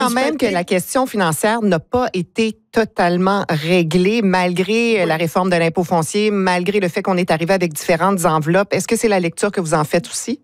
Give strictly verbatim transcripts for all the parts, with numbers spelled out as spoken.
Quand même que la question financière n'a pas été totalement réglée malgré oui. la réforme de l'impôt foncier, malgré le fait qu'on est arrivé avec différentes enveloppes. Est-ce que c'est la lecture que vous en faites aussi?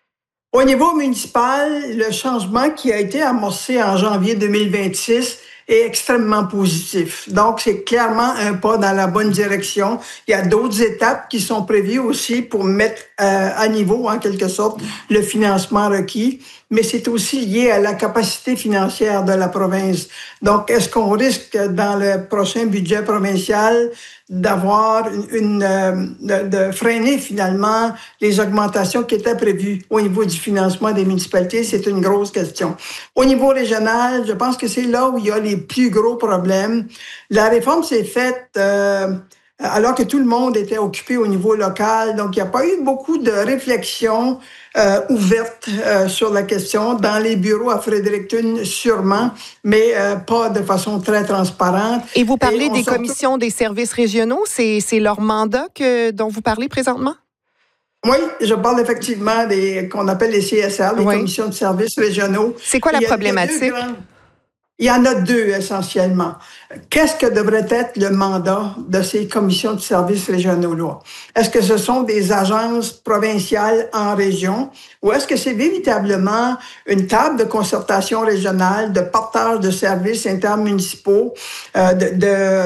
Au niveau municipal, le changement qui a été amorcé en janvier deux mille vingt-six est extrêmement positif. Donc, c'est clairement un pas dans la bonne direction. Il y a d'autres étapes qui sont prévues aussi pour mettre euh, à niveau, en quelque sorte, le financement requis. Mais c'est aussi lié à la capacité financière de la province. Donc, est-ce qu'on risque, dans le prochain budget provincial, d'avoir une, une euh, de, de freiner finalement les augmentations qui étaient prévues au niveau du financement des municipalités? C'est une grosse question. Au niveau régional, je pense que c'est là où il y a les plus gros problèmes. La réforme s'est faite euh, alors que tout le monde était occupé au niveau local. Donc, il n'y a pas eu beaucoup de réflexion euh, ouverte euh, sur la question. Dans les bureaux à Fredericton, sûrement, mais euh, pas de façon très transparente. Et vous parlez Et des commissions des services régionaux, c'est, c'est leur mandat que, dont vous parlez présentement? Oui, je parle effectivement des qu'on appelle les C S R, les oui. commissions de services régionaux. C'est quoi la il y a, problématique? Il y, grands... il y en a deux essentiellement. Qu'est-ce que devrait être le mandat de ces commissions de services régionaux-là? Est-ce que ce sont des agences provinciales en région ou est-ce que c'est véritablement une table de concertation régionale, de partage de services intermunicipaux, euh, de,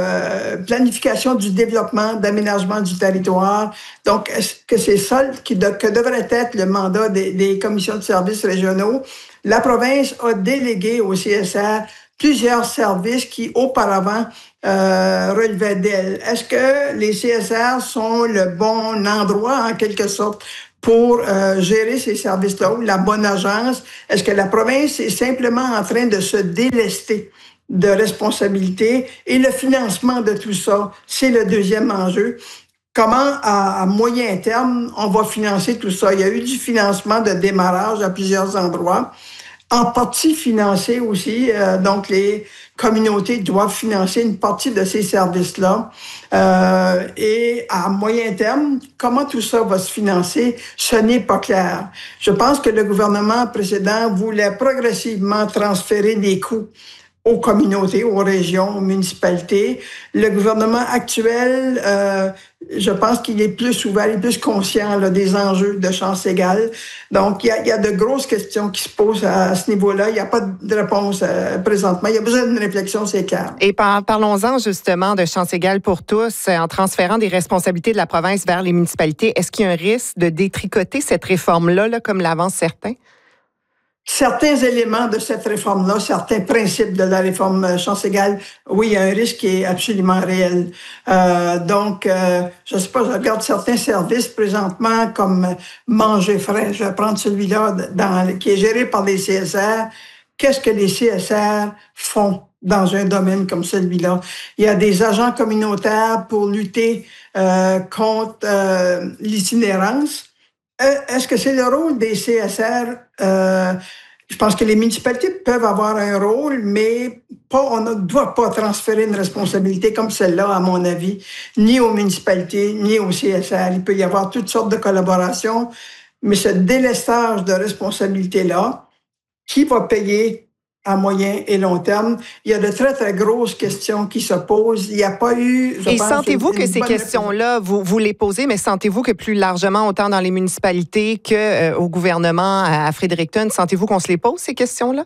de planification du développement, d'aménagement du territoire? Donc, est-ce que c'est ça qui de, que devrait être le mandat des, des commissions de services régionaux? La province a délégué au C S R plusieurs services qui, auparavant, euh, relevaient d'elle. Est-ce que les C S R sont le bon endroit, en quelque sorte, pour euh, gérer ces services-là, ou la bonne agence? Est-ce que la province est simplement en train de se délester de responsabilités? Et le financement de tout ça, c'est le deuxième enjeu. Comment, à, à moyen terme, on va financer tout ça? Il y a eu du financement de démarrage à plusieurs endroits. En partie financé aussi, euh, donc les communautés doivent financer une partie de ces services-là. Euh, et à moyen terme, comment tout ça va se financer, ce n'est pas clair. Je pense que le gouvernement précédent voulait progressivement transférer des coûts aux communautés, aux régions, aux municipalités. Le gouvernement actuel, euh, je pense qu'il est plus ouvert, il est plus conscient là, des enjeux de chance égale. Donc, il y a, il y a de grosses questions qui se posent à, à ce niveau-là. Il n'y a pas de réponse euh, présentement. Il y a besoin d'une réflexion, c'est clair. Et par, parlons-en justement de chance égale pour tous. En transférant des responsabilités de la province vers les municipalités, est-ce qu'il y a un risque de détricoter cette réforme-là, là, comme l'avancent certains? Certains éléments de cette réforme-là, certains principes de la réforme chance égale, oui, il y a un risque qui est absolument réel. Euh, donc, euh, je ne sais pas, je regarde certains services présentement comme Manger frais. Je vais prendre celui-là dans, qui est géré par les C S R. Qu'est-ce que les C S R font dans un domaine comme celui-là? Il y a des agents communautaires pour lutter euh, contre euh, l'itinérance. Est-ce que c'est le rôle des C S R? Euh, je pense que les municipalités peuvent avoir un rôle, mais pas, on ne doit pas transférer une responsabilité comme celle-là, à mon avis, ni aux municipalités, ni aux C S R. Il peut y avoir toutes sortes de collaborations, mais ce délestage de responsabilité-là, qui va payer à moyen et long terme? Il y a de très, très grosses questions qui se posent. Il n'y a pas eu... Je et pense, sentez-vous que ces questions-là, vous, vous les posez, mais sentez-vous que plus largement, autant dans les municipalités qu'au euh, gouvernement à Fredericton, sentez-vous qu'on se les pose, ces questions-là?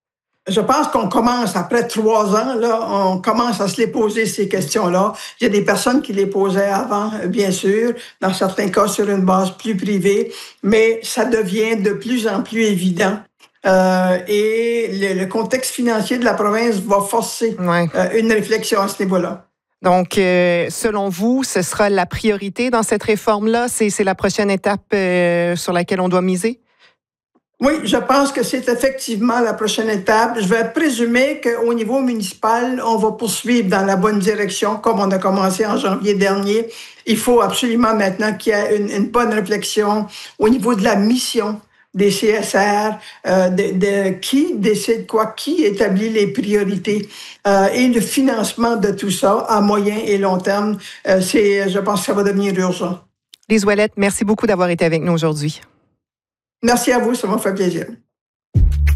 Je pense qu'on commence, après trois ans, là, on commence à se les poser, ces questions-là. Il y a des personnes qui les posaient avant, bien sûr, dans certains cas sur une base plus privée, mais ça devient de plus en plus évident. Euh, et le, le contexte financier de la province va forcer ouais. euh, une réflexion à ce niveau-là. Donc, euh, selon vous, ce sera la priorité dans cette réforme-là? C'est, c'est la prochaine étape euh, sur laquelle on doit miser? Oui, je pense que c'est effectivement la prochaine étape. Je vais présumer qu'au niveau municipal, on va poursuivre dans la bonne direction, comme on a commencé en janvier dernier. Il faut absolument maintenant qu'il y ait une, une bonne réflexion au niveau de la mission des C S R, euh, de, de qui décide quoi, qui établit les priorités euh, et le financement de tout ça à moyen et long terme. Euh, c'est, je pense que ça va devenir urgent. Lise Ouellette, merci beaucoup d'avoir été avec nous aujourd'hui. Merci à vous, ça m'a fait plaisir.